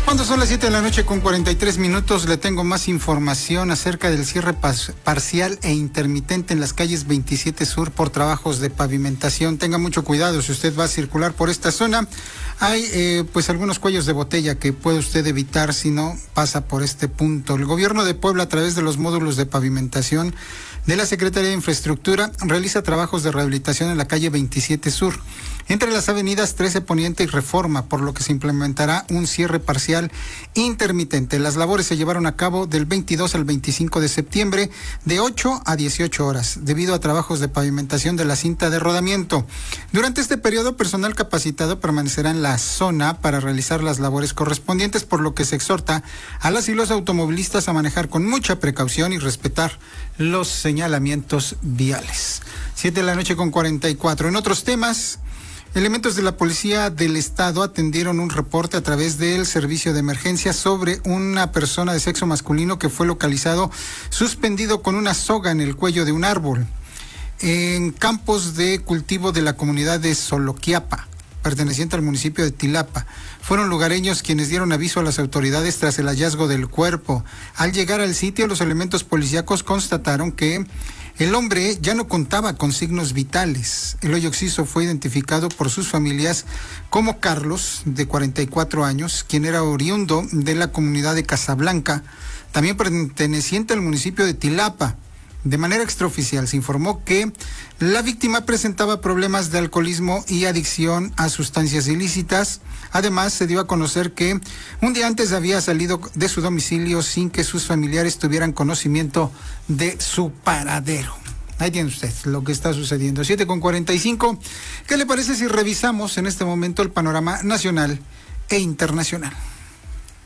Cuando son las 7 de la noche con 43 minutos, le tengo más información acerca del cierre parcial e intermitente en las calles 27 Sur por trabajos de pavimentación. Tenga mucho cuidado si usted va a circular por esta zona. Hay pues algunos cuellos de botella que puede usted evitar si no pasa por este punto. El gobierno de Puebla, a través de los módulos de pavimentación de la Secretaría de Infraestructura, realiza trabajos de rehabilitación en la calle 27 Sur, entre las avenidas 13 Poniente y Reforma, por lo que se implementará un cierre parcial intermitente. Las labores se llevaron a cabo del 22 al 25 de septiembre, de 8 a 18 horas, debido a trabajos de pavimentación de la cinta de rodamiento. Durante este periodo, personal capacitado permanecerá en la zona para realizar las labores correspondientes, por lo que se exhorta a las y los automovilistas a manejar con mucha precaución y respetar los señalamientos viales. 7 de la noche con 44. En otros temas, elementos de la Policía del Estado atendieron un reporte a través del servicio de emergencia sobre una persona de sexo masculino que fue localizado suspendido con una soga en el cuello de un árbol en campos de cultivo de la comunidad de Soloquiapa, perteneciente al municipio de Tilapa. Fueron lugareños quienes dieron aviso a las autoridades tras el hallazgo del cuerpo. Al llegar al sitio, los elementos policíacos constataron que el hombre ya no contaba con signos vitales. El hoyo occiso fue identificado por sus familias como Carlos, de 44 años, quien era oriundo de la comunidad de Casablanca, también perteneciente al municipio de Tilapa. De manera extraoficial se informó que la víctima presentaba problemas de alcoholismo y adicción a sustancias ilícitas. Además, se dio a conocer que un día antes había salido de su domicilio sin que sus familiares tuvieran conocimiento de su paradero. Ahí tiene usted lo que está sucediendo. 7:45. ¿Qué le parece si revisamos en este momento el panorama nacional e internacional?